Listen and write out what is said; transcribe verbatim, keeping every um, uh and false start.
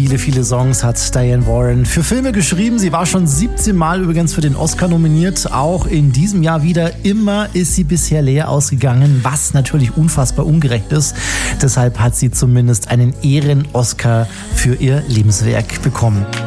viele, viele Songs hat Diane Warren für Filme geschrieben. Sie war schon siebzehn Mal übrigens für den Oscar nominiert. Auch in diesem Jahr wieder. Immer ist sie bisher leer ausgegangen, was natürlich unfassbar ungerecht ist. Deshalb hat sie zumindest einen Ehren-Oscar für ihr Lebenswerk bekommen.